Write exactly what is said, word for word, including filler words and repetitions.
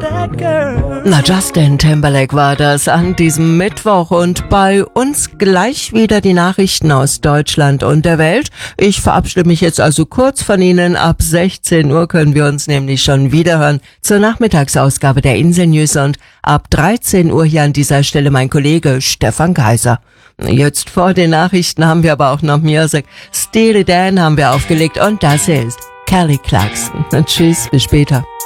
Na, Justin Timberlake war das an diesem Mittwoch und bei uns gleich wieder die Nachrichten aus Deutschland und der Welt. Ich verabschiede mich jetzt also kurz von Ihnen. Ab sechzehn Uhr können wir uns nämlich schon wiederhören zur Nachmittagsausgabe der Insel News und ab dreizehn Uhr hier an dieser Stelle mein Kollege Stefan Kaiser. Jetzt vor den Nachrichten haben wir aber auch noch Music. Steely Dan haben wir aufgelegt und das ist Kelly Clarkson. Und tschüss, bis später.